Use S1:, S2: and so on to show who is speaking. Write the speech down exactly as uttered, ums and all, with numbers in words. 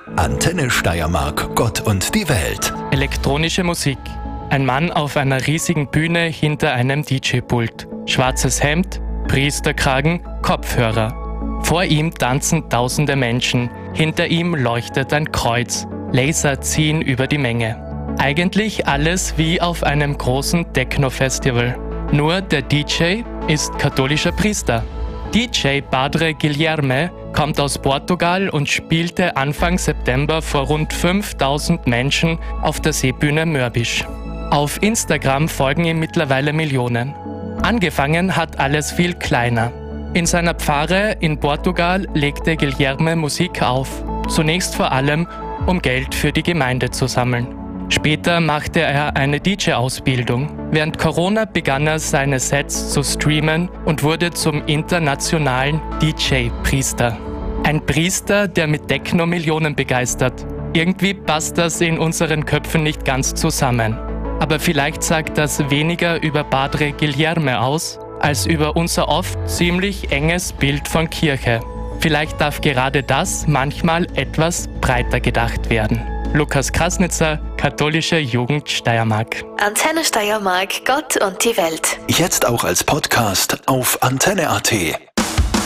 S1: Antenne Steiermark, Gott und die Welt.
S2: Elektronische Musik. Ein Mann auf einer riesigen Bühne hinter einem D J-Pult. Schwarzes Hemd, Priesterkragen, Kopfhörer. Vor ihm tanzen tausende Menschen. Hinter ihm leuchtet ein Kreuz. Laser ziehen über die Menge. Eigentlich alles wie auf einem großen Techno-Festival. Nur der D J ist katholischer Priester. D J Padre Guilherme kommt aus Portugal und spielte Anfang September vor rund fünftausend Menschen auf der Seebühne Mörbisch. Auf Instagram folgen ihm mittlerweile Millionen. Angefangen hat alles viel kleiner. In seiner Pfarre in Portugal legte Guilherme Musik auf, zunächst vor allem, um Geld für die Gemeinde zu sammeln. Später machte er eine D J-Ausbildung. Während Corona begann er seine Sets zu streamen und wurde zum internationalen D J-Priester. Ein Priester, der mit Techno Millionen begeistert. Irgendwie passt das in unseren Köpfen nicht ganz zusammen. Aber vielleicht sagt das weniger über Padre Guilherme aus, als über unser oft ziemlich enges Bild von Kirche. Vielleicht darf gerade das manchmal etwas breiter gedacht werden. Lukas Krasnitzer, Katholische Jugend Steiermark.
S3: Antenne Steiermark, Gott und die Welt.
S1: Jetzt auch als Podcast auf antenne punkt a t.